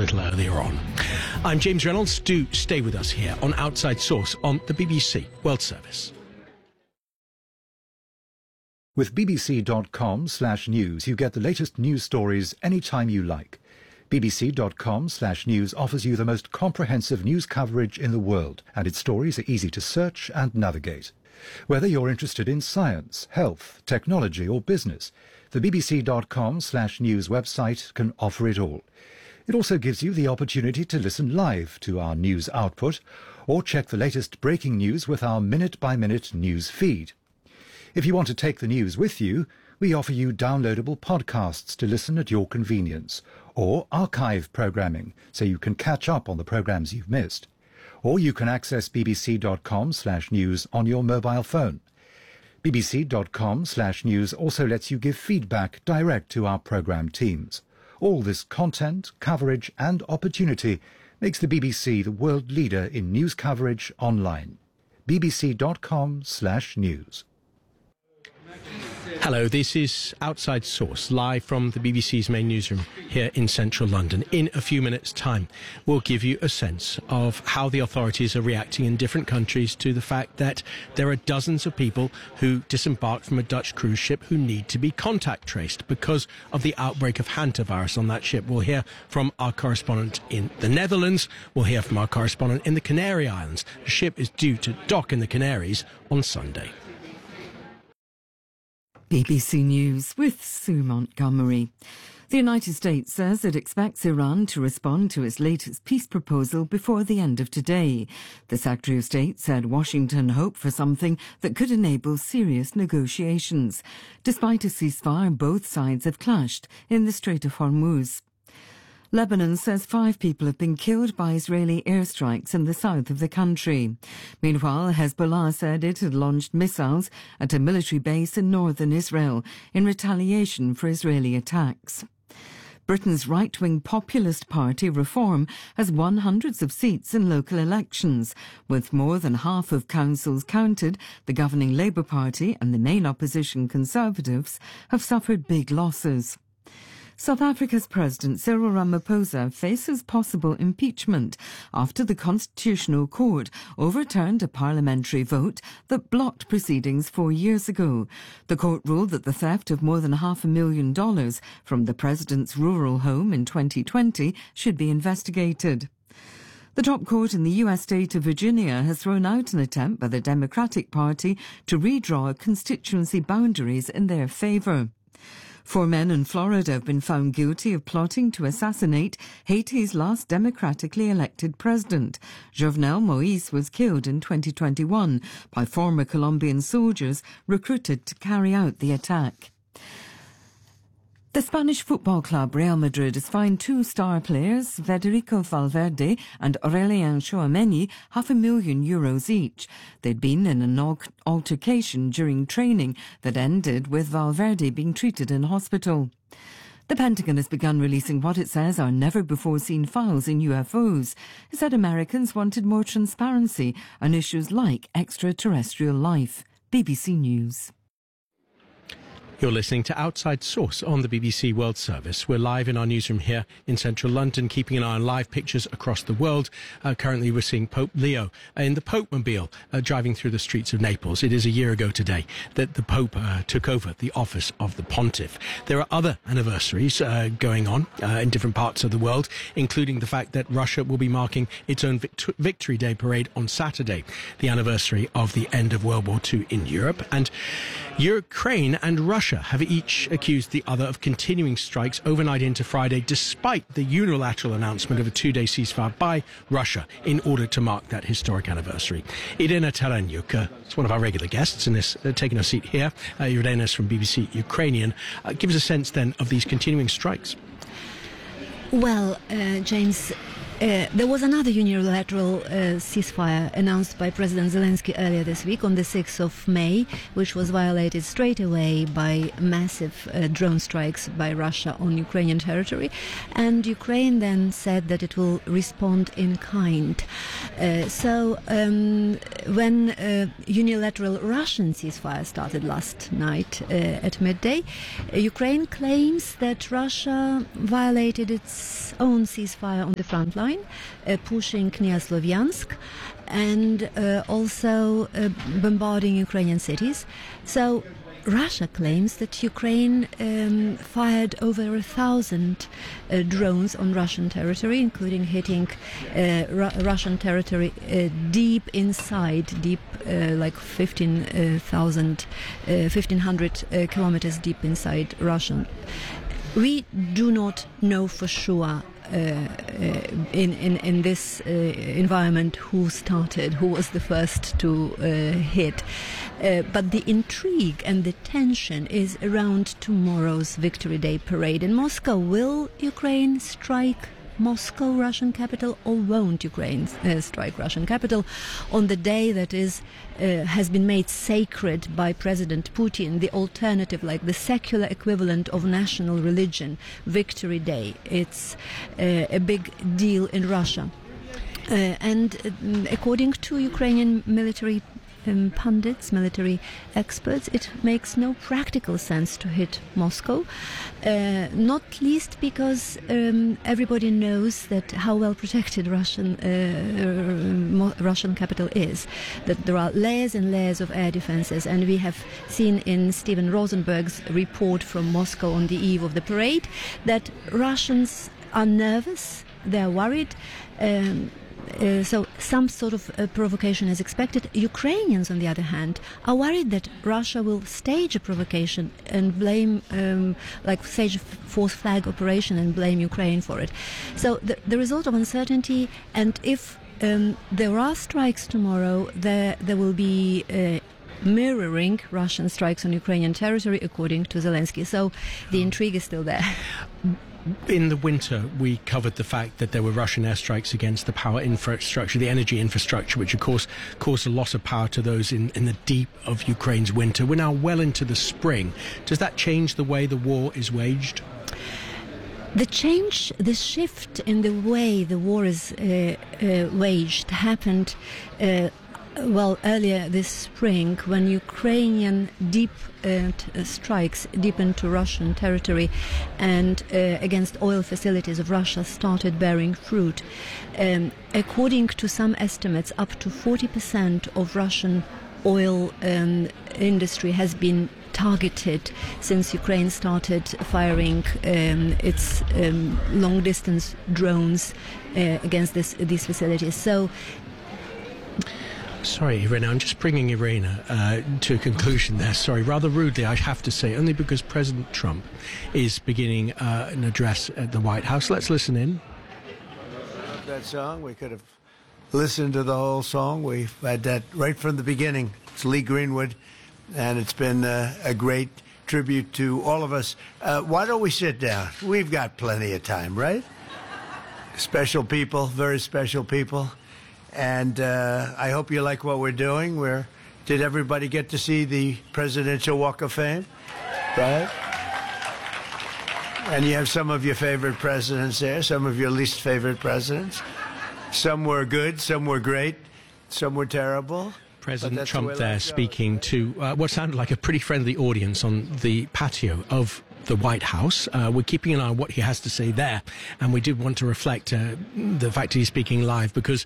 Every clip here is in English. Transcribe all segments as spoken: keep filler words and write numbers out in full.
little earlier on. I'm James Reynolds. Do stay with us here on Outside Source on the B B C World Service. With bbc.com slash news, you get the latest news stories anytime you like. bbc.com slash news offers you the most comprehensive news coverage in the world, and its stories are easy to search and navigate. Whether you're interested in science, health, technology or business, the bbc.com slash news website can offer it all. It also gives you the opportunity to listen live to our news output or check the latest breaking news with our minute-by-minute news feed. If you want to take the news with you, we offer you downloadable podcasts to listen at your convenience, or archive programming so you can catch up on the programmes you've missed. Or you can access bbc.com slash news on your mobile phone. bbc.com slash news also lets you give feedback direct to our programme teams. All this content, coverage and opportunity makes the B B C the world leader in news coverage online. bbc.com slash news. Hello, this is Outside Source, live from the B B C's main newsroom here in central London. In a few minutes' time, we'll give you a sense of how the authorities are reacting in different countries to the fact that there are dozens of people who disembarked from a Dutch cruise ship who need to be contact traced because of the outbreak of hantavirus on that ship. We'll hear from our correspondent in the Netherlands. We'll hear from our correspondent in the Canary Islands. The ship is due to dock in the Canaries on Sunday. B B C News with Sue Montgomery. The United States says it expects Iran to respond to its latest peace proposal before the end of today. The Secretary of State said Washington hoped for something that could enable serious negotiations. Despite a ceasefire, both sides have clashed in the Strait of Hormuz. Lebanon says five people have been killed by Israeli airstrikes in the south of the country. Meanwhile, Hezbollah said it had launched missiles at a military base in northern Israel in retaliation for Israeli attacks. Britain's right-wing populist party Reform has won hundreds of seats in local elections. With more than half of councils counted, the governing Labour Party and the main opposition Conservatives have suffered big losses. South Africa's President Cyril Ramaphosa faces possible impeachment after the Constitutional Court overturned a parliamentary vote that blocked proceedings four years ago. The court ruled that the theft of more than half a million dollars from the president's rural home in twenty twenty should be investigated. The top court in the U S state of Virginia has thrown out an attempt by the Democratic Party to redraw constituency boundaries in their favour. Four men in Florida have been found guilty of plotting to assassinate Haiti's last democratically elected president. Jovenel Moïse was killed in twenty twenty-one by former Colombian soldiers recruited to carry out the attack. The Spanish football club Real Madrid has fined two star players, Federico Valverde and Aurélien Tchouameni, half a million euros each. They'd been in an altercation during training that ended with Valverde being treated in hospital. The Pentagon has begun releasing what it says are never-before-seen files in U F Os. It said Americans wanted more transparency on issues like extraterrestrial life. B B C News. You're listening to Outside Source on the B B C World Service. We're live in our newsroom here in central London, keeping an eye on live pictures across the world. Uh, currently, we're seeing Pope Leo in the Pope-mobile uh, driving through the streets of Naples. It is a year ago today that the Pope uh, took over the office of the Pontiff. There are other anniversaries uh, going on uh, in different parts of the world, including the fact that Russia will be marking its own Vict- Victory Day parade on Saturday, the anniversary of the end of World War Two in Europe. And Ukraine and Russia have each accused the other of continuing strikes overnight into Friday, despite the unilateral announcement of a two-day ceasefire by Russia in order to mark that historic anniversary. Irina Tarenyuk uh, is one of our regular guests and is uh, taking a seat here. Uh, Irina is from B B C Ukrainian. Uh, give us a sense then of these continuing strikes. Well, uh, James, Uh, there was another unilateral uh, ceasefire announced by President Zelensky earlier this week on the sixth of May, which was violated straight away by massive uh, drone strikes by Russia on Ukrainian territory. And Ukraine then said that it will respond in kind. Uh, so um, when uh, unilateral Russian ceasefire started last night uh, at midday, uh, Ukraine claims that Russia violated its own ceasefire on the front line. Uh, pushing near Slovyansk and uh, also uh, bombarding Ukrainian cities. So Russia claims that Ukraine um, fired over a thousand uh, drones on Russian territory, including hitting uh, Ru- Russian territory uh, deep inside, deep uh, like fifteen thousand, uh, fifteen hundred uh, kilometers deep inside Russian. We do not know for sure Uh, uh, in, in, in this uh, environment who started, who was the first to uh, hit. Uh, but the intrigue and the tension is around tomorrow's Victory Day parade in Moscow. Will Ukraine strike Moscow, Russian capital, or won't Ukraine uh, strike Russian capital on the day that is uh, has been made sacred by President Putin, the alternative, like the secular equivalent of national religion, Victory Day? It's uh, a big deal in Russia. Uh, and uh, according to Ukrainian military Um, pundits, military experts, it makes no practical sense to hit Moscow, uh, not least because um, everybody knows that how well protected Russian uh, Mo- Russian capital is, that there are layers and layers of air defenses, and we have seen in Steven Rosenberg's report from Moscow on the eve of the parade that Russians are nervous, they're worried. Um, Uh, so some sort of uh, provocation is expected. Ukrainians, on the other hand, are worried that Russia will stage a provocation and blame, um, like stage a false flag operation and blame Ukraine for it. So the, the result of uncertainty, and if um, there are strikes tomorrow, there, there will be uh, mirroring Russian strikes on Ukrainian territory, according to Zelensky. So the intrigue is still there. In the winter, we covered the fact that there were Russian airstrikes against the power infrastructure, the energy infrastructure, which of course caused a loss of power to those in, in the deep of Ukraine's winter. We're now well into the spring. Does that change the way the war is waged? The change, the shift in the way the war is uh, uh, waged happened uh, well, earlier this spring, when Ukrainian deep uh, t- strikes deep into Russian territory and uh, against oil facilities of Russia started bearing fruit. Um, according to some estimates, up to forty percent of Russian oil um, industry has been targeted since Ukraine started firing um, its um, long-distance drones uh, against this, these facilities. So. Sorry, Irina, I'm just bringing Irina uh, to a conclusion there. Sorry, rather rudely, I have to say, only because President Trump is beginning uh, an address at the White House. Let's listen in. That song, we could have listened to the whole song. We've had that right from the beginning. It's Lee Greenwood, and it's been uh, a great tribute to all of us. Uh, why don't we sit down? We've got plenty of time, right? Special people, very special people. And uh, I hope you like what we're doing. We're, did everybody get to see the Presidential Walk of Fame? Right? And you have some of your favorite presidents there, some of your least favorite presidents. Some were good, some were great, some were terrible. President Trump the there speaking to uh, what sounded like a pretty friendly audience on the patio of the White House. Uh, we're keeping an eye on what he has to say there. And we did want to reflect uh, the fact that he's speaking live, because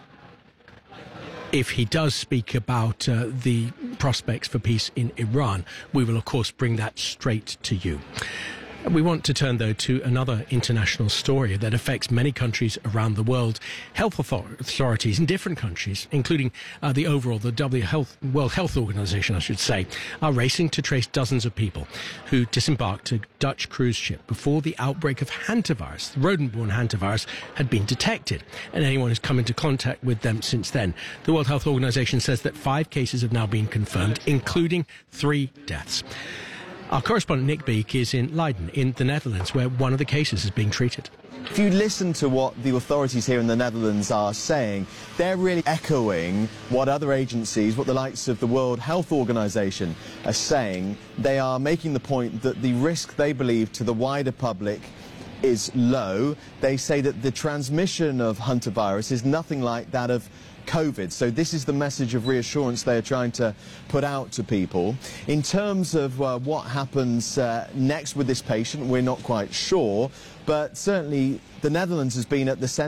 if he does speak about uh, the prospects for peace in Iran, we will, of course, bring that straight to you. We want to turn, though, to another international story that affects many countries around the world. Health authorities in different countries, including uh, the overall, the W Health, World Health Organization, I should say, are racing to trace dozens of people who disembarked a Dutch cruise ship before the outbreak of hantavirus. The rodent-borne hantavirus had been detected, and anyone who's come into contact with them since then. The World Health Organization says that five cases have now been confirmed, including three deaths. Our correspondent Nick Beek is in Leiden in the Netherlands, where one of the cases is being treated. If you listen to what the authorities here in the Netherlands are saying, they're really echoing what other agencies, what the likes of the World Health Organization are saying. They are making the point that the risk they believe to the wider public is low. They say that the transmission of hantavirus is nothing like that of COVID. So this is the message of reassurance they are trying to put out to people. In terms of uh, what happens uh, next with this patient, we're not quite sure, but certainly the Netherlands has been at the centre